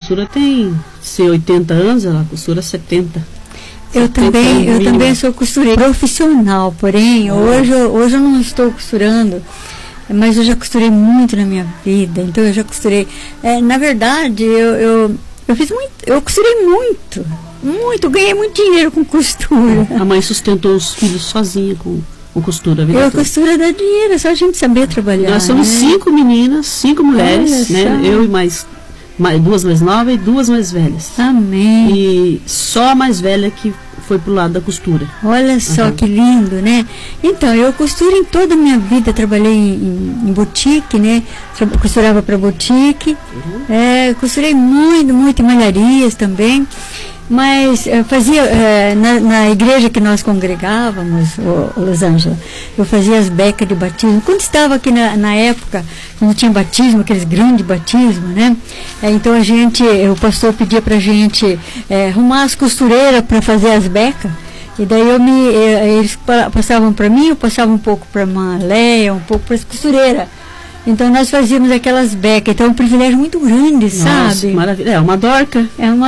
costura tem 80 anos, ela costura 70. Eu também sou costureira profissional, porém, hoje eu não estou costurando, mas eu já costurei muito na minha vida, então eu já costurei. Na verdade, eu costurei muito, ganhei muito dinheiro com costura. A mãe sustentou os filhos sozinha com costura. Costura dá dinheiro, é só a gente saber trabalhar. Nós somos 5 meninas, 5 mulheres, né? Eu e mais 2 mais novas e 2 mais velhas. Amém. E só a mais velha que foi pro lado da costura. Olha só que lindo, né? Então, eu costuro em toda a minha vida, trabalhei em boutique, né? Costurava para boutique, costurei muito em malharias também. Mas fazia, na igreja que nós congregávamos, Rosângela, eu fazia as becas de batismo. Quando estava aqui na época, quando tinha batismo, aqueles grandes batismos, né? Então o pastor pedia pra gente arrumar as costureiras para fazer as becas. E daí eles passavam para mim, eu passava um pouco para a irmã Leia, um pouco para as costureiras. Então nós fazíamos aquelas becas, então é um privilégio muito grande, nossa, sabe? Maravilha. É uma dorca.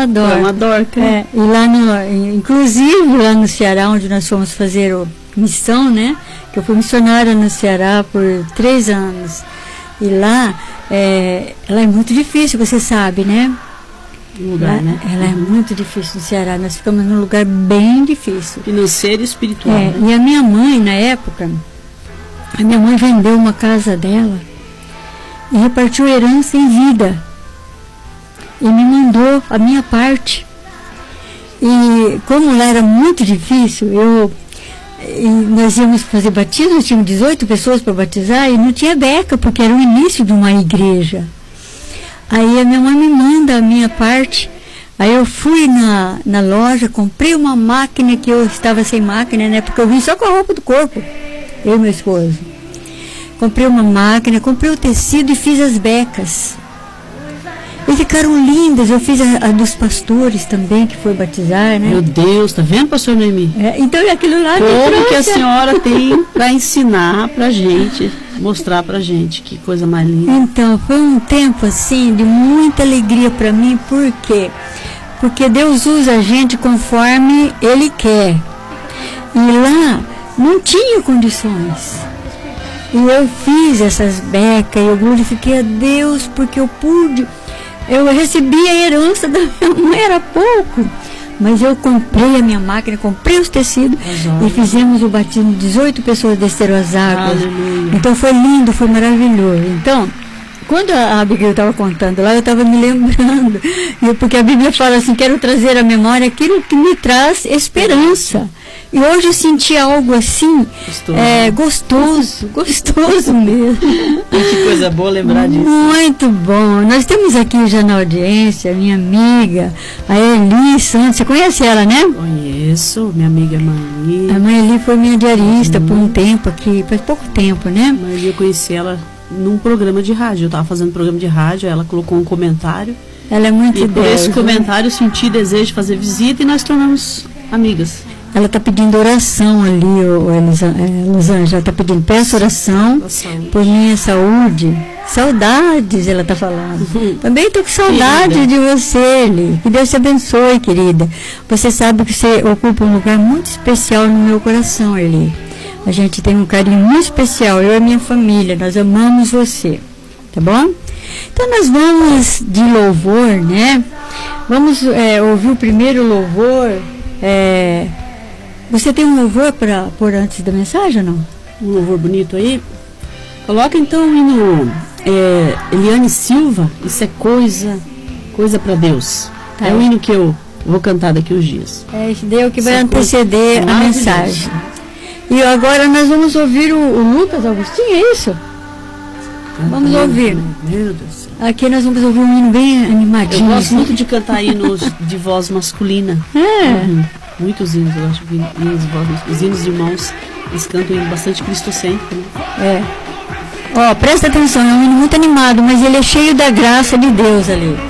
E lá inclusive lá no Ceará, onde nós fomos fazer missão, né? Que eu fui missionária no Ceará por 3 anos. E lá, ela é muito difícil, você sabe, né? Né? Ela é muito difícil no Ceará, nós ficamos num lugar bem difícil. Financeiro e espiritual. Né? E a minha mãe, na época, vendeu uma casa dela e repartiu herança em vida e me mandou a minha parte. E como lá era muito difícil, nós íamos fazer batismo, tínhamos 18 pessoas para batizar e não tinha beca, porque era o início de uma igreja. Aí a minha mãe me manda a minha parte. Aí eu fui na loja, comprei uma máquina, que eu estava sem máquina, né, porque eu vim só com a roupa do corpo, eu e meu esposo. Comprei uma máquina, comprei o tecido e fiz as becas. E ficaram lindas. Eu fiz a dos pastores também, que foi batizar, né? Meu Deus, tá vendo, pastor Noemi? Então aquilo lá... Como que a senhora tem para ensinar pra gente, mostrar pra gente, que coisa mais linda. Então, foi um tempo assim, de muita alegria para mim, por quê? Porque Deus usa a gente conforme Ele quer. E lá não tinha condições. E eu fiz essas becas, e eu glorifiquei a Deus, porque eu recebi a herança da minha mãe, era pouco, mas eu comprei a minha máquina, comprei os tecidos e fizemos o batismo, 18 pessoas desceram as águas. Aleluia. Então foi lindo, foi maravilhoso. Então, quando a Abigail estava contando lá, eu estava me lembrando, porque a Bíblia fala assim, quero trazer à memória aquilo que me traz esperança. E hoje eu senti algo assim, gostoso mesmo. Que coisa boa lembrar disso. Muito bom. Nós temos aqui já na audiência a minha amiga, a Eli Santos. Você conhece ela, né? Conheço, minha amiga Mãe. A mãe Eli foi minha diarista por um tempo aqui, faz pouco tempo, né? Mas eu conheci ela num programa de rádio. Eu estava fazendo programa de rádio, ela colocou um comentário. Ela é muito E por esse comentário eu senti desejo de fazer visita e nós tornamos amigas. Ela está pedindo oração ali, Rosângela, está pedindo, peço oração por minha saúde. Saudades, ela está falando. Também estou com saudade de você, Eli. Que Deus te abençoe, querida. Você sabe que você ocupa um lugar muito especial no meu coração, Eli. A gente tem um carinho muito especial, eu e a minha família, nós amamos você. Tá bom? Então nós vamos de louvor, né? Vamos ouvir o primeiro louvor. Você tem um louvor para pôr antes da mensagem ou não? Um louvor bonito aí? Coloca então o hino Eliane Silva, isso é coisa para Deus. Tá. É o hino que eu vou cantar daqui uns dias. Esse daí é o que vai anteceder a mensagem. E agora nós vamos ouvir o Lucas Agostinho, é isso? Vamos ouvir. Meu Deus. Aqui nós vamos ouvir um hino bem animadinho. Eu gosto muito de cantar hinos de voz masculina. Muitos hinos, eu acho que os hinos irmãos, eles cantam bastante cristocêntrico, né? Presta atenção, é um hino muito animado, mas ele é cheio da graça de Deus ali.